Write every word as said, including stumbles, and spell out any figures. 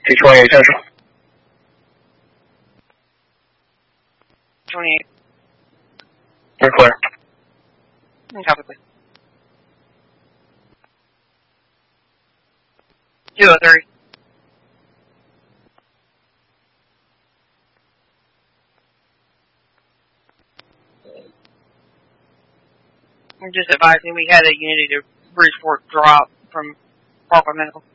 two twenty-eight Central. twenty-eight. You're clear. Copy, please. two oh three. I'm just advising we had a Unity to Bridgeport drop from Parkway Medical.